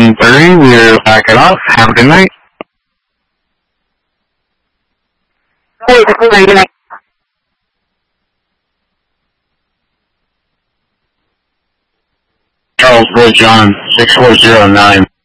10:30. We're backing off. Have a good night. Good night. Charles Boyd John, 6409.